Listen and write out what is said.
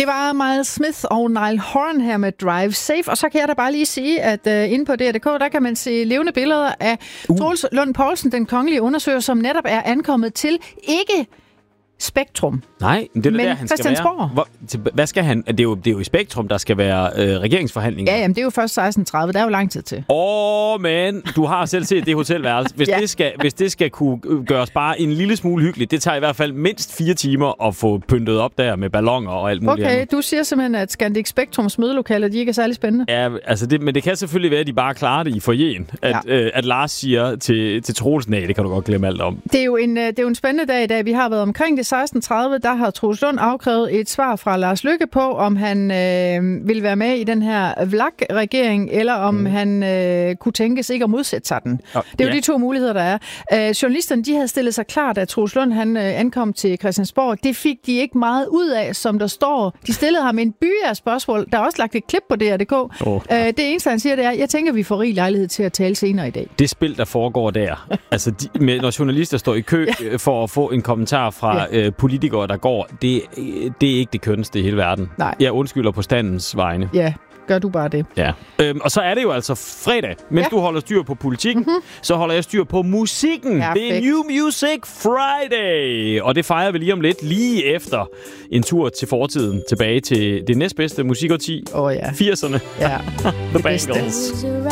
Det var Miles Smith og Niall Horan her med Drive Safe. Og så kan jeg da bare lige sige, at inde på DR.dk, der kan man se levende billeder af Troels Lund Poulsen, den kongelige undersøger, som netop er ankommet til ikke Spektrum. Nej, men det er der, han skal være. Hvad skal han? Det er jo i Spektrum, der skal være regeringsforhandlinger. Ja, jamen, det er jo først 16.30. Der er jo lang tid til. Men du har selv set det hotelværelse. Hvis det skal kunne gøres bare en lille smule hyggeligt, det tager i hvert fald mindst 4 timer at få pyntet op der med balloner og alt muligt andet. Du siger simpelthen, at Scandic Spektrums mødelokaler, de ikke er særlig spændende. Ja, altså men det kan selvfølgelig være, at de bare klarer det i foyeren. At Lars siger til Troels, nej, det kan du godt glemme alt om. Det er jo en spændende dag i dag. Vi har været omkring det 16.30, der har Troels Lund afkrævet et svar fra Lars Løkke på, om han vil være med i den her VLAK-regering, eller om han kunne tænkes ikke at modsætte sig den. Det er jo de to muligheder, der er. Journalisterne, de havde stillet sig klart, at Troels Lund han ankom til Christiansborg. Det fik de ikke meget ud af, som der står. De stillede ham en by af spørgsmål. Der er også lagt et klip på DR.dk. Det eneste, han siger, det er, jeg tænker, vi får rig lejlighed til at tale senere i dag. Det spil, der foregår der, altså når journalister står i kø for at få en kommentar fra politikere, der går, det er ikke det kønneste i hele verden. Nej. Jeg undskylder på standens vegne. Ja, gør du bare det. Ja. Og så er det jo altså fredag. Mens du holder styr på politikken, så holder jeg styr på musikken. Perfekt. Det er New Music Friday. Og det fejrer vi lige om lidt, lige efter en tur til fortiden, tilbage til det næstbedste musikårti. 80'erne. Ja. The Bangles.